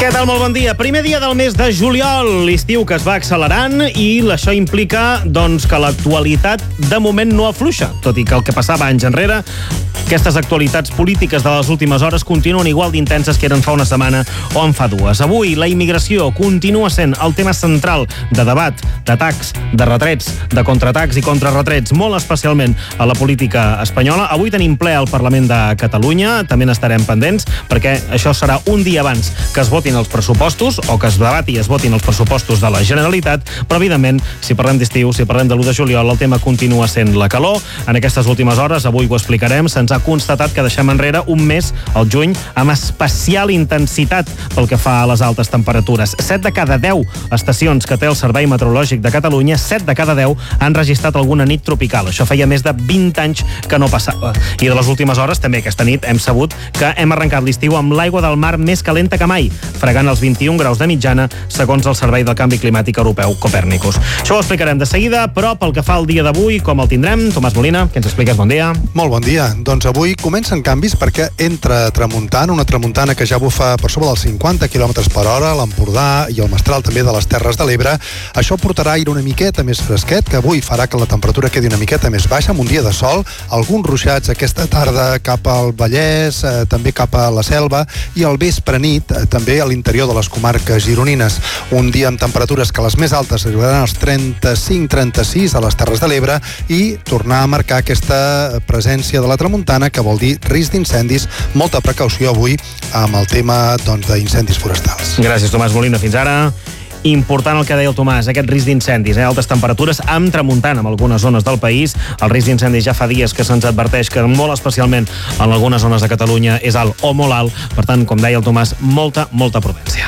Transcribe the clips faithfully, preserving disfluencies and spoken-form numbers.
Què tal? Molt bon dia. Primer dia del mes de juliol, l'estiu que es va accelerant i això implica doncs, que l'actualitat de moment no afluixa, tot i que el que passava anys enrere, aquestes actualitats polítiques de les últimes hores continuen igual d'intenses que eren fa una setmana o en fa dues. Avui la immigració continua sent el tema central de debat, d'atacs, de retrets, de contraatacs i contrarretrets, molt especialment a la política espanyola. Avui tenim ple al Parlament de Catalunya, també n'estarem pendents, perquè això serà un dia abans que es votin els pressupostos, o que es debati i es votin els pressupostos de la Generalitat, però evidentment, si parlem d'estiu, si parlem de l'u de juliol, el tema continua sent la calor. En aquestes últimes hores, avui ho explicarem, se'ns ha constatat que deixem enrere un mes, el juny, amb especial intensitat pel que fa a les altes temperatures. set de cada deu estacions que té el Servei Meteorològic de Catalunya, set de cada deu han registrat alguna nit tropical. Això feia més de vint anys que no passava. I de les últimes hores, també aquesta nit, hem sabut que hem arrencat l'estiu amb l'aigua del mar més calenta que mai, fregant els vint-i-un graus de mitjana, segons el Servei del Canvi Climàtic Europeu, Copernicus. Això ho explicarem de seguida, però pel que fa al dia d'avui, com el tindrem? Tomàs Molina, què ens expliques? Bon dia. Molt bon dia. Doncs avui comencen canvis perquè entra tramuntant, una tramuntana que ja bufa per sobre dels cinquanta quilòmetres per hora, l'Empordà i el Mestral també de les Terres de l'Ebre. Això portarà aire una miqueta més fresquet, que avui farà que la temperatura quedi una miqueta més baixa, amb un dia de sol, alguns ruixats aquesta tarda cap al Vallès, eh, també cap a la Selva, i al vespre nit, eh, també a l'interior de les comarques gironines. Un dia amb temperatures que les més altes arribaran als trenta-cinc trenta-sis a les Terres de l'Ebre i tornar a marcar aquesta presència de la tramuntana, que vol dir risc d'incendis, molta precaució avui amb el tema doncs, d'incendis forestals. Gràcies, Tomàs Molina. Fins ara. Important el que deia el Tomàs, aquest risc d'incendis, eh? Altes temperatures amb tramuntana en algunes zones del país. El risc d'incendis ja fa dies que se'ns adverteix que molt especialment en algunes zones de Catalunya és alt o molt alt. Per tant, com deia el Tomàs, molta, molta prudència.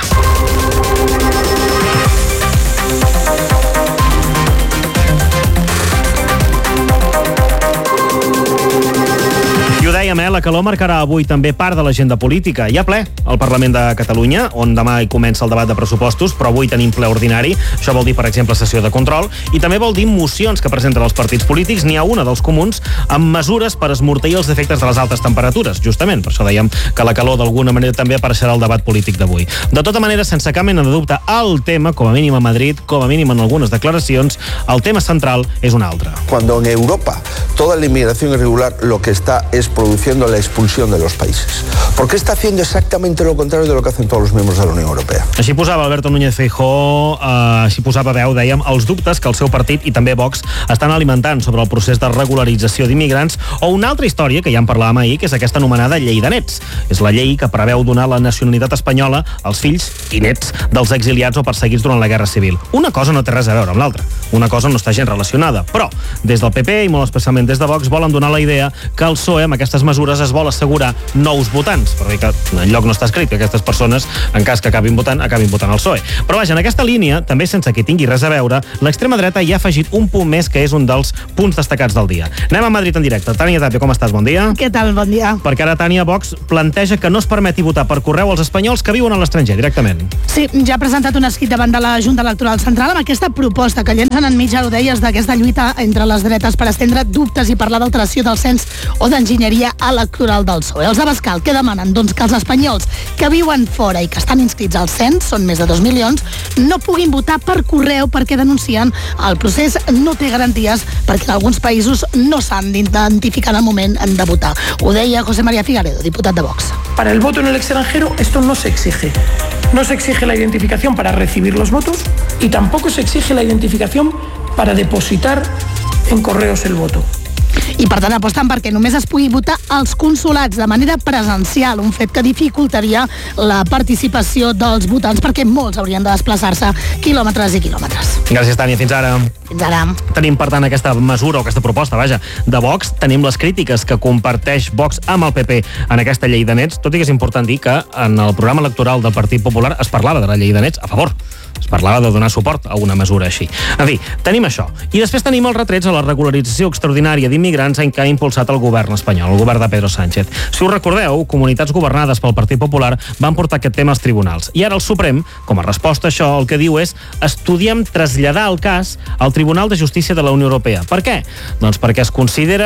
I ho dèiem, eh? La calor marcarà avui també part de l'agenda política. Hi ha ple al Parlament de Catalunya, on demà hi comença el debat de pressupostos, però avui tenim ple ordinari. Això vol dir, per exemple, sessió de control, i també vol dir mocions que presenten els partits polítics. N'hi ha una dels comuns amb mesures per esmorteir els efectes de les altes temperatures, justament. Per això dèiem que la calor d'alguna manera també apareixerà al debat polític d'avui. De tota manera, sense cap mena de dubte, el tema, com a mínim a Madrid, com a mínim en algunes declaracions, el tema central és un altre. Cuando en Europa toda la inmigración irregular lo que está es produciendo la expulsión de los países. ¿Por qué está haciendo exactamente lo contrario de lo que hacen todos los miembros de la Unión Europea? Així posava Alberto Núñez Feijóo, eh, així posava veu, dèiem, els dubtes que el seu partit i també Vox estan alimentant sobre el procés de regularització d'immigrants, o una altra història que ja en parlàvem ahir, que és aquesta anomenada llei de nets. És la llei que preveu donar la nacionalitat espanyola als fills i nets dels exiliats o perseguits durant la Guerra Civil. Una cosa no té res a veure amb l'altra. Una cosa no està gens relacionada, però des del P P i molt especialment des de Vox volen donar la idea que el P S O E amb aquestes mesures es vol assegurar nous votants, perquè que enlloc no està escrit que aquestes persones, en cas que acabin votant, acabin votant al P S O E. Però vaja, en aquesta línia, també sense que tingui res a veure, l'extrema dreta ja ha afegit un punt més que és un dels punts destacats del dia. Anem a Madrid en directe. Tània Tapia, com estàs? Bon dia. Què tal? Bon dia. Perquè ara Tània, Vox planteja que no es permeti votar per correu als espanyols que viuen a l'estranger directament. Sí, ja ha presentat un escrit davant de la Junta Electoral Central amb aquesta proposta que llencen enmig, ja ho deies, d'aquesta lluita entre les dretes per estendre dubtes i parlar d'alteració del cens o d'enginyeria electoral del P S O E. Els d'Abascal, què demanen? Doncs que els espanyols que viuen fora i que estan inscrits al cens, són més de dos milions, no puguin votar per correu perquè denuncien el procés no té garanties perquè en alguns països no s'han d'identificar al moment de votar. Ho deia José María Figaredo, diputat de Vox. Para el voto en el extranjero esto no se exige. No se exige la identificación para recibir los votos y tampoco se exige la identificación para depositar en correos el voto. I per tant aposten perquè només es pugui votar als consolats de manera presencial, un fet que dificultaria la participació dels votants perquè molts haurien de desplaçar-se quilòmetres i quilòmetres. Gràcies, Tània. Fins ara. Fins ara. Tenim, per tant, aquesta mesura o aquesta proposta, vaja, de Vox. Tenim les crítiques que comparteix Vox amb el P P en aquesta llei de nets, tot i que és important dir que en el programa electoral del Partit Popular es parlava de la llei de nets a favor. Es parlava de donar suport a una mesura així. En fi, tenim això. I després tenim els retrets a la regularització extraordinària d'immigrants en què ha impulsat el govern espanyol, el govern de Pedro Sánchez. Si us recordeu, comunitats governades pel Partit Popular van portar aquest tema als tribunals. I ara el Suprem, com a resposta a això, el que diu és estudiem traslladar el cas al Tribunal de Justícia de la Unió Europea. Per què? Doncs perquè es considera que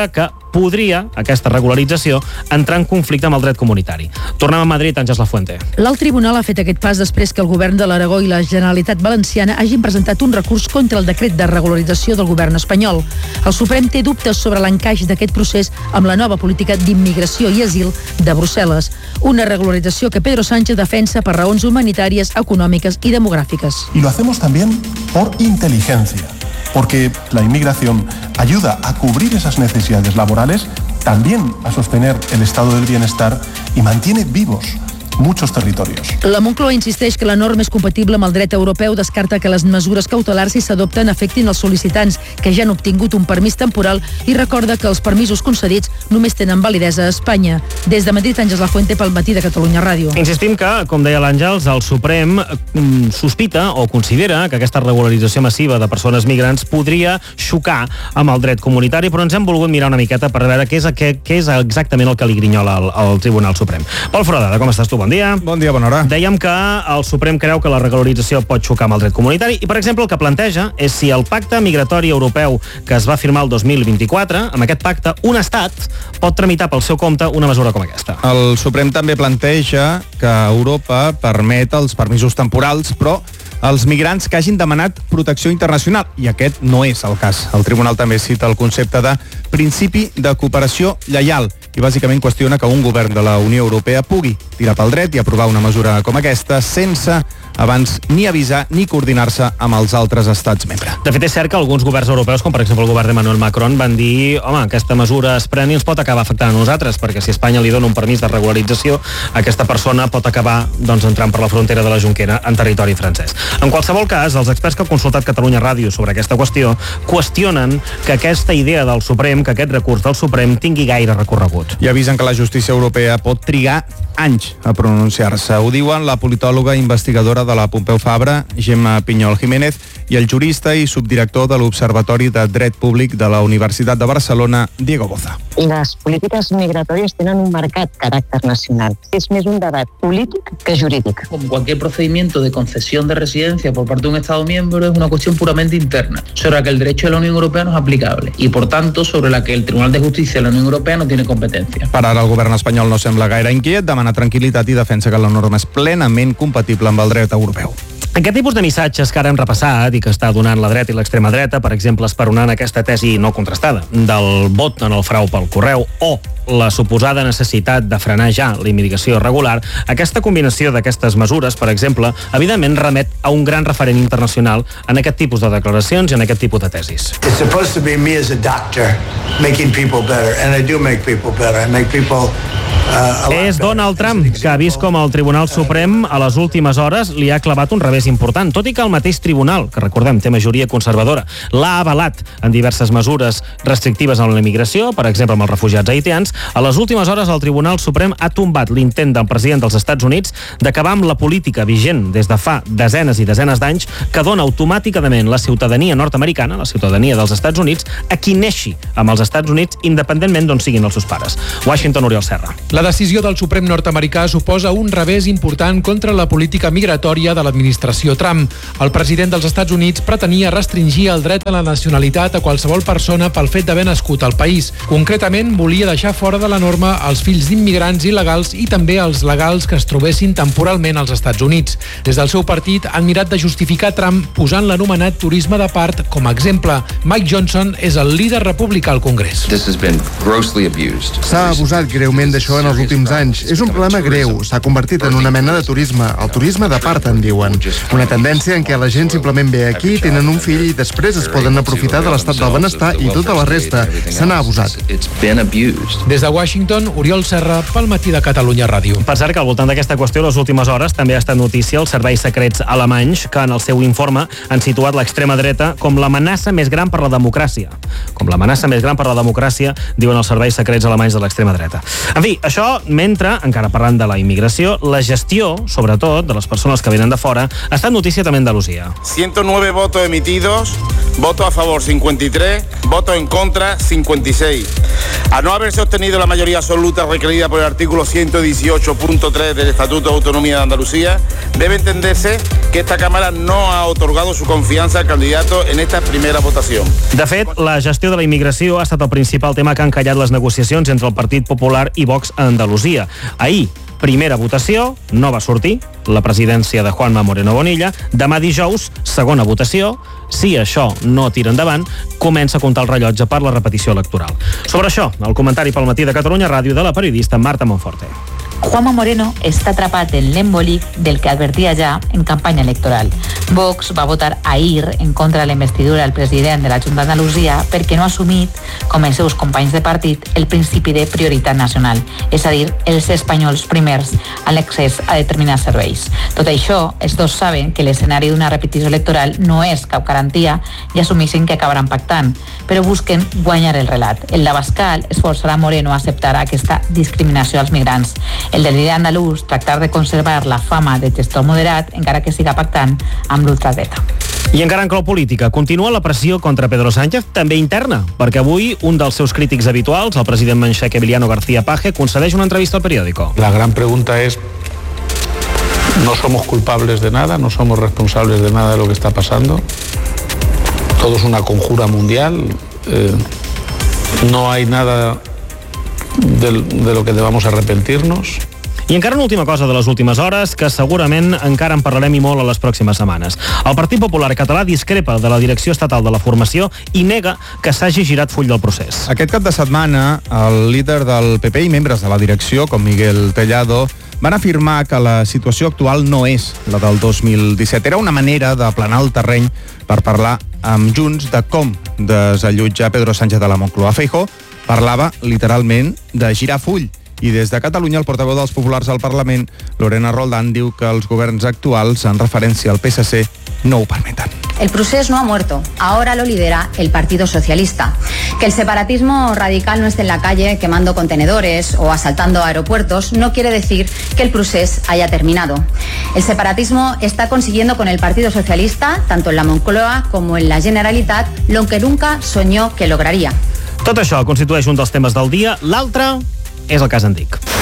podria, aquesta regularització, entrar en conflicte amb el dret comunitari. Tornem a Madrid, Àngels Lafuente. L'alt tribunal ha fet aquest pas després que el govern de l'Aragó i la Generalitat Valenciana hagin presentat un recurs contra el decret de regularització del govern espanyol. El Suprem té dubtes sobre l'encaix d'aquest procés amb la nova política d'immigració i asil de Brussel·les. Una regularització que Pedro Sánchez defensa per raons humanitàries, econòmiques i demogràfiques. Y lo hacemos también por inteligencia, porque la inmigración ayuda a cubrir esas necesidades laborales, también a sostener el estado del bienestar y mantiene vivos muchos territorios. La Moncloa insisteix que la norma és compatible amb el dret europeu, descarta que les mesures cautelars, si s'adopten, afectin els sol·licitants que ja han obtingut un permís temporal i recorda que els permisos concedits només tenen validesa a Espanya. Des de Madrid, Àngels Lafuente pel Matí de Catalunya Ràdio. Insistim que, com deia l'Àngels, el Suprem sospita o considera que aquesta regularització massiva de persones migrants podria xocar amb el dret comunitari, però ens hem volgut mirar una miqueta per veure què és, què, què és exactament el que li grinyola al, al Tribunal Suprem. Pol Foradada, com estàs tu? Bon dia. Bon dia, bona hora. Dèiem que el Suprem creu que la regularització pot xocar amb el dret comunitari i, per exemple, el que planteja és si el pacte migratori europeu que es va firmar el dos mil vint-i-quatre, amb aquest pacte, un estat pot tramitar pel seu compte una mesura com aquesta. El Suprem també planteja que Europa permet els permisos temporals, però els migrants que hagin demanat protecció internacional, i aquest no és el cas. El tribunal també cita el concepte de principi de cooperació lleial i bàsicament qüestiona que un govern de la Unió Europea pugui tirar pel dret i aprovar una mesura com aquesta sense abans ni avisar ni coordinar-se amb els altres estats membres. De fet, és cert que alguns governs europeus, com per exemple el govern d'Emmanuel Macron, van dir, home, aquesta mesura es pren i ens pot acabar afectant a nosaltres, perquè si Espanya li dona un permís de regularització, aquesta persona pot acabar doncs, entrant per la frontera de la Jonquera en territori francès. En qualsevol cas, els experts que han consultat Catalunya Ràdio sobre aquesta qüestió qüestionen que aquesta idea del Suprem, que aquest recurs del Suprem tingui gaire recorregut. I avisen que la justícia europea pot trigar anys a pronunciar-se. Ho diuen la politòloga investigadora de la Pompeu Fabra, Gemma Pinyol Jiménez, i el jurista i subdirector de l'Observatori de Dret Públic de la Universitat de Barcelona, Diego Boza. Les polítiques migratòries tenen un marcat caràcter nacional. És més un debat polític que jurídic. Como cualquier procedimiento de concesión de residencia por parte de un Estado miembro es una cuestión puramente interna, sobre la que el derecho de la Unión Europea no es aplicable y, por tanto, sobre la que el Tribunal de Justicia de la Unión Europea no tiene competencia. Per ara, el govern espanyol no sembla gaire inquiet, demana tranquil·litat i defensa que la norma és plenament compatible amb el dret europeu. Aquest tipus de missatges que ara hem repassat i que està donant la dreta i l'extrema dreta, per exemple, esperonant aquesta tesi no contrastada del vot en el frau pel correu o la suposada necessitat de frenar ja la immigració irregular, aquesta combinació d'aquestes mesures, per exemple, evidentment remet a un gran referent internacional en aquest tipus de declaracions i en aquest tipus de tesis. It's supposed to be me as a doctor making people better, and I do make people better. I make people Uh, és Donald Trump, que ha vist com el Tribunal Suprem a les últimes hores li ha clavat un revés important, tot i que el mateix tribunal, que recordem té majoria conservadora, l'ha avalat en diverses mesures restrictives en la immigració, per exemple amb els refugiats haitians. A les últimes hores el Tribunal Suprem ha tombat l'intent del president dels Estats Units d'acabar amb la política vigent des de fa desenes i desenes d'anys que dona automàticament la ciutadania nord-americana, la ciutadania dels Estats Units, a qui neixi amb els Estats Units independentment d'on siguin els seus pares. Washington, Oriol Serra. La decisió del Suprem nord-americà suposa un revés important contra la política migratòria de l'administració Trump. El president dels Estats Units pretenia restringir el dret a la nacionalitat a qualsevol persona pel fet d'haver nascut al país. Concretament, volia deixar fora de la norma els fills d'immigrants il·legals i també els legals que es trobessin temporalment als Estats Units. Des del seu partit han mirat de justificar Trump posant l'anomenat turisme de part com a exemple. Mike Johnson és el líder republicà al Congrés. S'ha abusat greument d'això en els últims anys. És un problema greu. S'ha convertit en una mena de turisme. El turisme de part, en diuen. Una tendència en què la gent simplement ve aquí, tenen un fill i després es poden aprofitar de l'estat del benestar i tota la resta. Se n'ha abusat. Des de Washington, Oriol Serra, pel Matí de Catalunya Ràdio. Per cert que al voltant d'aquesta qüestió, les últimes hores també ha estat notícia els serveis secrets alemanys que en el seu informe han situat l'extrema dreta com l'amenaça més gran per la democràcia. Com l'amenaça més gran per la democràcia, diuen els serveis secrets alemanys de l'extrema dreta. En fi, això mentre, encara parlant de la immigració, la gestió, sobretot, de les persones que venen de fora, ha estat notícia també a Andalusia. ciento nueve votos emitidos, voto a favor cincuenta y tres, voto en contra cincuenta y seis. A no haberse obtenido obtenido la mayoría absoluta requerida por el artículo ciento dieciocho punto tres del Estatuto de Autonomía de Andalucía, debe entenderse que esta Cámara no ha otorgado su confianza al candidato en esta primera votación. De fet, la gestió de la immigració ha estat el principal tema que han callat les negociacions entre el Partit Popular i Vox a Andalusia. Ahir, primera votació, no va sortir la presidència de Juanma Moreno Bonilla. Demà dijous, segona votació. Si això no tira endavant, comença a comptar el rellotge per la repetició electoral. Sobre això, el comentari pel Matí de Catalunya Ràdio de la periodista Marta Monforte. Juanma Moreno està atrapat en l'embolic del que advertia ja en campanya electoral. Vox va votar ahir en contra de la investidura del president de la Junta d'Andalusia perquè no ha assumit, com els seus companys de partit, el principi de prioritat nacional, és a dir, els espanyols primers en l'accés a determinats serveis. Tot això, els dos saben que l'escenari d'una repetició electoral no és cap garantia i assumeixen que acabaran pactant, però busquen guanyar el relat. El d'Abascal es forçarà Moreno a acceptar aquesta discriminació als migrants. El del líder andalús tractar de conservar la fama de gestor moderat, encara que siga pactant amb l'ultradreta. I encara en clau política, continua la pressió contra Pedro Sánchez, també interna, perquè avui un dels seus crítics habituals, el president manxec Emiliano García Paje, concedeix una entrevista al periódico. La gran pregunta es, no somos culpables de nada, no somos responsables de nada de lo que está pasando, todo es una conjura mundial, eh, no hay nada de, de lo que debamos arrepentirnos. I encara una última cosa de les últimes hores, que segurament encara en parlarem i molt a les pròximes setmanes. El Partit Popular Català discrepa de la direcció estatal de la formació i nega que s'hagi girat full del procés. Aquest cap de setmana, el líder del P P i membres de la direcció, com Miguel Tellado, van afirmar que la situació actual no és la del dos mil disset. Era una manera d'aplanar el terreny per parlar amb Junts de com desallotjar Pedro Sánchez de la Moncloa. Feijóo parlava literalment de girar full. I des de Catalunya, el portaveu dels populars al Parlament, Lorena Roldán, diu que els governs actuals, en referència al P S C, no ho permeten. El procés no ha muerto, ahora lo lidera el Partido Socialista. Que el separatismo radical no esté en la calle quemando contenedores o asaltando aeropuertos no quiere decir que el procés haya terminado. El separatismo está consiguiendo con el Partido Socialista, tanto en la Moncloa como en la Generalitat, lo que nunca soñó que lograría. Tot això constitueix un dels temes del dia. L'altre és el cas Andic.